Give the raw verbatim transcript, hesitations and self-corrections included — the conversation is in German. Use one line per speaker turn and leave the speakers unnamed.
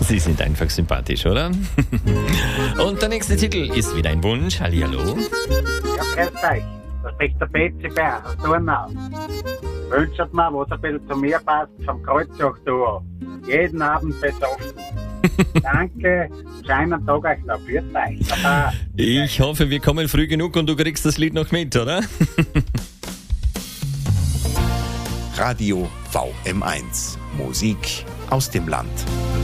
Sie sind einfach sympathisch, oder? Und der nächste Titel ist wieder ein Wunsch. Hallihallo.
Ja, grüß euch. Das ist der Betsy Bär aus Turnau. Wünscht mir, was ein bisschen zu mir passt, vom Kreuzzug-Duo. Jeden Abend besoffen. Danke, schönen Tag euch noch. Für euch. Baba.
Ich hoffe, wir kommen früh genug und du kriegst das Lied noch mit, oder?
Radio V M eins. Musik aus dem Land.